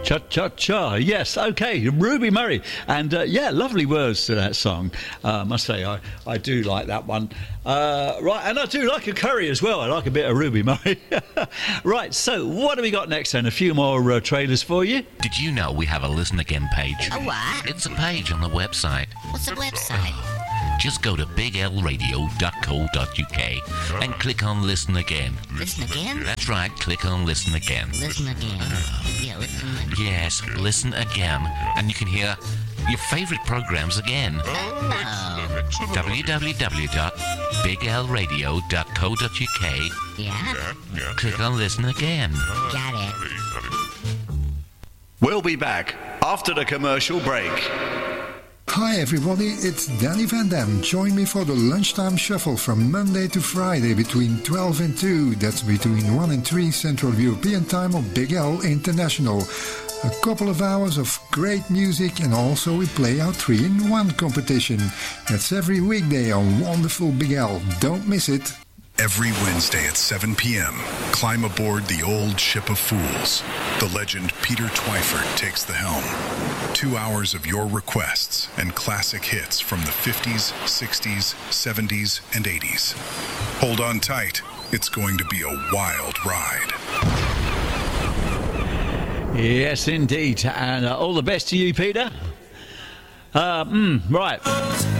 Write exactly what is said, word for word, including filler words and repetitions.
Cha-cha-cha, yes, okay, Ruby Murray. And, uh, yeah, lovely words to that song. Uh, I must say, I, I do like that one. Uh, right, and I do like a curry as well. I like a bit of Ruby Murray. Right, so what have we got next then? A few more uh, trailers for you. Did you know we have a Listen Again page? A what? It's a page on the website. What's the website? Just go to big l radio dot co dot u k and click on Listen Again. Listen again? That's right, click on Listen Again. Listen again. Yeah, listen again. Yes, Listen Again. And you can hear your favourite programmes again. Oh. w w w dot big l radio dot co dot u k. Yeah? Click on Listen Again. Got it. We'll be back after the commercial break. Hi everybody, it's Danny Van Dam. Join me for the Lunchtime Shuffle from Monday to Friday between twelve and two. That's between one and three Central European Time on Big L International. A couple of hours of great music, and also we play our three in one competition. That's every weekday on wonderful Big L. Don't miss it. Every Wednesday at seven p.m., climb aboard the old ship of fools. The legend Peter Twyford takes the helm. Two hours of your requests and classic hits from the fifties, sixties, seventies, and eighties. Hold on tight. It's going to be a wild ride. Yes, indeed. And uh, all the best to you, Peter. Uh, mm, right.